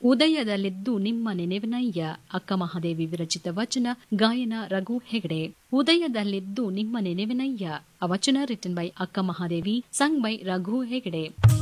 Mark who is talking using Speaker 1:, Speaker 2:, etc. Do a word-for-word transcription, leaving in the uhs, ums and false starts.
Speaker 1: ಉದಯದಲ್ಲಿದ್ದು ನಿಮ್ಮ ನೆನೆವಿನಯ್ಯ ಅಕ್ಕ ಮಹಾದೇವಿ ವಿರಚಿತ ವಚನ ಗಾಯನ ರಘು ಹೆಗಡೆ. ಉದಯದಲ್ಲಿದ್ದು ನಿಮ್ಮ ನೆನೆವಿನಯ್ಯ. A ವಚನ written by ಅಕ್ಕ ಮಹಾದೇವಿ, sung by ರಘು ಹೆಗಡೆ.